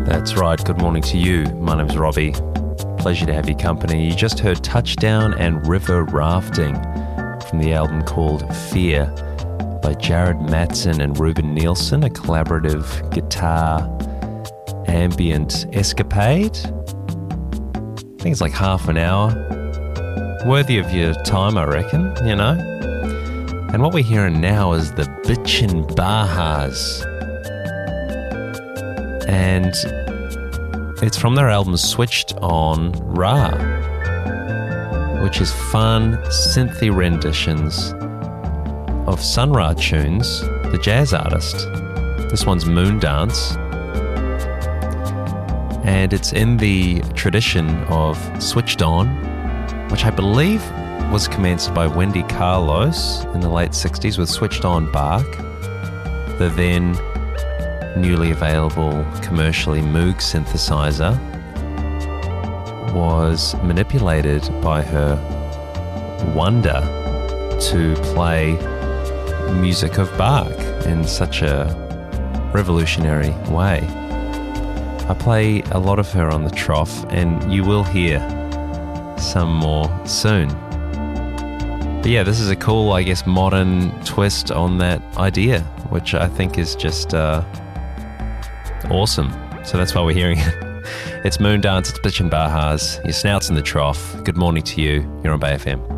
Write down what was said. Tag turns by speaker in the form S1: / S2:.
S1: That's right. Good morning to you. My name's Robbie. Pleasure to have your company. You just heard Touchdown and River Rafting from the album called Fear by Jared Matson and Ruben Nielsen, a collaborative guitar ambient escapade. I think it's like half an hour. Worthy of your time, I reckon, you know. And what we're hearing now is the Bitchin' Bahas. And it's from their album Switched On Ra, which is fun, synthy renditions of Sun Ra tunes, the jazz artist. This one's Moondance. And it's in the tradition of Switched On, which I believe was commenced by Wendy Carlos in the late 60s with Switched On Bach, the then newly available commercially Moog synthesizer was manipulated by her Wonder to play music of Bach in such a revolutionary way. I play a lot of her on the trough, and you will hear some more soon. But yeah, this is a cool, I guess, modern twist on that idea, which I think is just awesome. So that's why we're hearing it. It's Moondance, it's Bitchin' Bahas, your snout's in the trough. Good morning to you. You're on Bay FM.